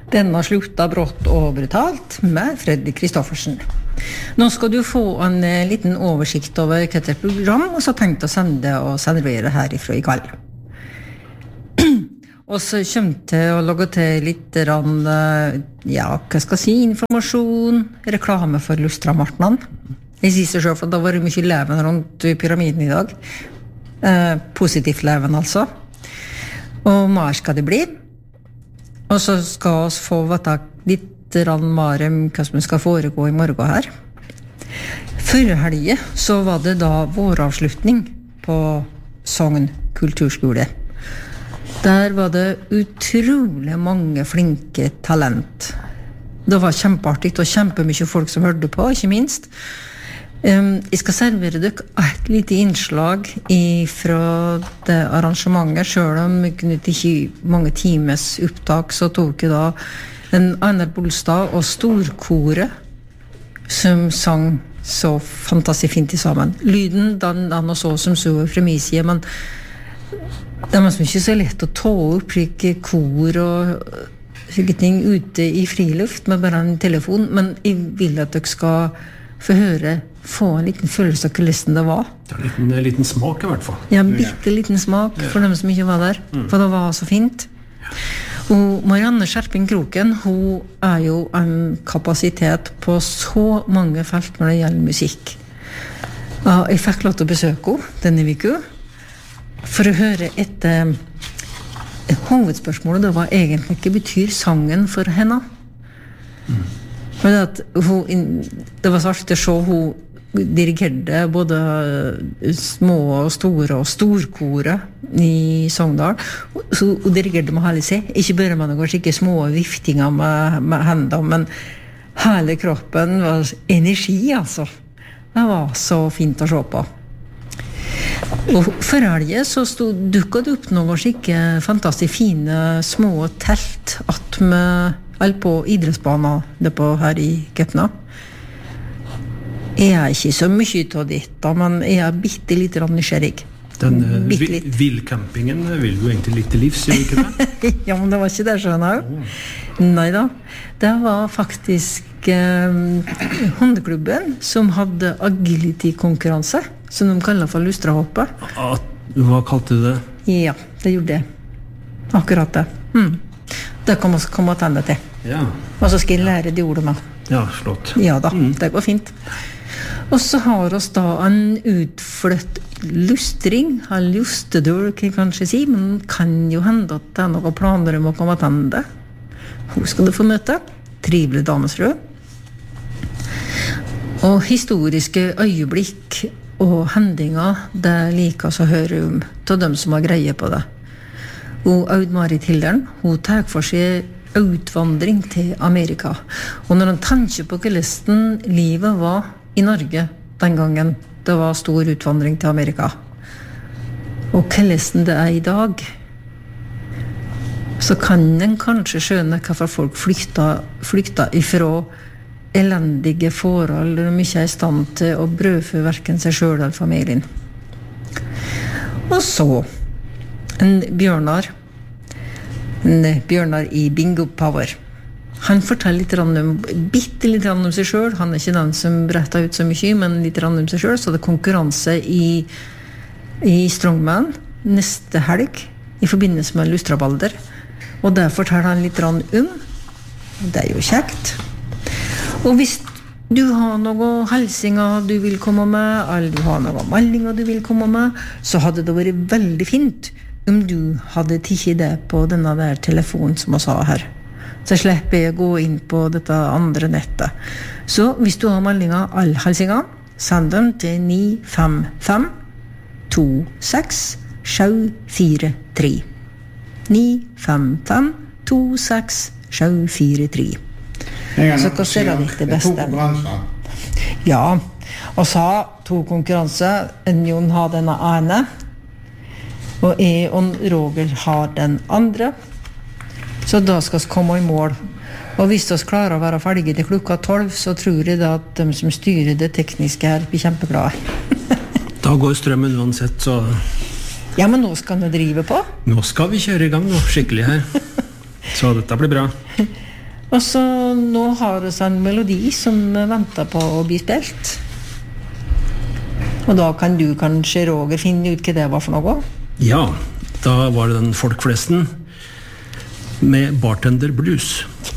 Denna slutta brått og brutalt med Fredrik Kristoffersen. Nå skal du få en liten oversikt over hva det program, og så tenkt å sende og servere herifra I kveld. Og så kommer til å lage til litt hva skal jeg si, informasjon, reklame for Lustramartnan. Jeg sier seg selv, for det var mye leven rundt pyramiden I dag. Positivt leven altså. Og mer skal det bli. Og så skal vi få vite litt mer om hva som skal foregå I morgen her. Før helgen så var det da våravslutning på Sogn kulturskole. Der var det utrolig mange flinke talent. Det var kjempeartig og kjempemye folk som hørte på, ikke minst. Jeg skal servere dere et lite innslag fra det arrangementet, selv om jeg kunne ikke mange times opptak, så tok jeg da en Einar Bolstad og storkoret som sang så fantastisk fint sammen. Lyden, den og så som så fra min side, men det var ikke så lett å ta opp slike kor og slike ting ute I friluft med bare en telefon, men jeg vil at dere skal få en liten følelse av hvordan det var. Det en liten smak I hvert fall. Ja, bitte liten smak for dem som ikke var der, for det var så fint. Og Marianne Skjerping Kroken, hun jo en kapasitet på så mange felt når det gjelder musikk. Jeg fikk lov til å besøke henne denne uka, for å høre etter hovedspørsmålet, det var egentlig hva betyr sangen for henne. For det var så artig å se hun dirigerte både små og store og storkoret I Sogndal. Så hun dirigerte med hele seg, ikke bare med noen skikkelig små viftinger med hendene, men hele kroppen var energi, altså. Det var så fint å se på. Og for helgen så dukket det opp noen skikke fantastisk fine små telt at vi på idrettsbanen her I Køpna. Jeg ikke så mye av dette, men jeg bitte litt nysgjerrig. Den villcampingen vil du egentlig litt til livs, gjør ikke det? Ja, men det var ikke det, skjønner jeg. Neida, det var faktisk hundeklubben som hadde agility-konkurranse, som de kaller for lustrahoppet. Hva kalte du det? Ja, det gjorde det. Akkurat det. Det kan man komme til det til. Ja. Og så skal jeg lære de ordene. Ja, flott. Ja da, det går fint. Og så har vi da en utfløtt lustring, en lustedør, kan jeg kanskje si, men kan jo hende at det noen planer om å komme til det. Hun skal du få møte. Trivelig damesfrø. Og historiske øyeblikk og hendinger, det liker oss å høre om til dem som har greie på det. Og Aud-Marit Hildern, hun tar for seg utvandring til Amerika. Og når han tenker på hvordan livet var I Norge den gangen, det var stor utvandring til Amerika, og hvordan det I dag, så kan en kanskje skjønne hvorfor folk flykta ifra elendige forhold og de ikke I stand til å brødfø hverken seg selv eller familien. Og så en Bjørnar I Bingo Power. Han forteller bitte litt om seg selv. Han ikke den som bretter ut så mye, men litt om seg selv. Så det konkurranse I Strongman neste helg I forbindelse med Lustrabalder. Og det forteller han litt om. Det jo kjekt. Og hvis du har noen helsinger du vil komme med, eller du har noen meldinger du vil komme med, så hadde det vært veldig fint om du hadde tikket det på denne der telefonen som jeg sa her. Så slipper jeg å gå inn på dette andre nettet. Så hvis du har meldinger, alle helsinger, send dem til 955 26 743. 955 26 743. Så hva ser det det beste? Ja, og så to konkurranser. Jon har denne ene, og jeg og Roger har den andre. Så da skal vi komme I mål. Og hvis vi klarer å være ferdige til klokka 12, så tror jeg da at de som styrer det tekniske her blir kjempeglade. Da går strømmen uansett, så... Ja, men nå skal vi drive på. Nå skal vi kjøre I gang nå, skikkelig her. Så dette blir bra. Og så nå har vi en melodi som venter på å bli spilt. Og da kan du kanskje, Roger, finne ut hva det var for noe? Ja, da var det den folkflesten med Bartender Blues.